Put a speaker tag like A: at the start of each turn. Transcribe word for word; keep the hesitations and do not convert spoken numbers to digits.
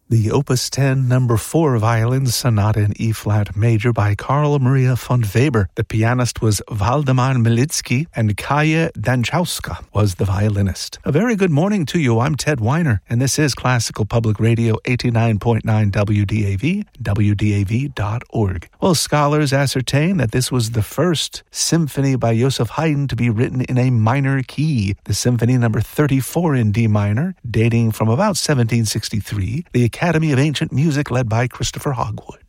A: The Opus ten number four violin sonata in E-flat major by Carl Maria von Weber. The pianist was Waldemar Militsky, and Kaja Danchowska was the violinist. A very good morning to you. I'm Ted Weiner, and this is Classical Public Radio eighty-nine point nine W D A V, W D A V dot org. Well, scholars ascertain that this was the first symphony by Joseph Haydn to be written in a minor key. The Symphony number thirty-four in D minor, dating from about seventeen sixty-three. The Academy of Ancient Music led by Christopher Hogwood.